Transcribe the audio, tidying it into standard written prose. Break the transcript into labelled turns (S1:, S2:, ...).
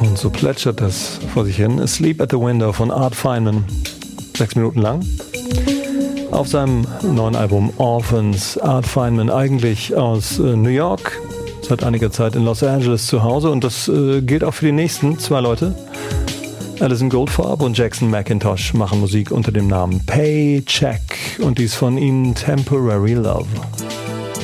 S1: Und so plätschert das vor sich hin. Asleep at the Window von Art Feynman. 6 Minuten lang. Auf seinem neuen Album Orphans. Art Feynman, eigentlich aus New York, seit einiger Zeit in Los Angeles zu Hause. Und das gilt auch für die nächsten 2 Leute. Alison Goldfarb und Jackson McIntosh machen Musik unter dem Namen Paycheck. Und dies von ihnen Temporary Love.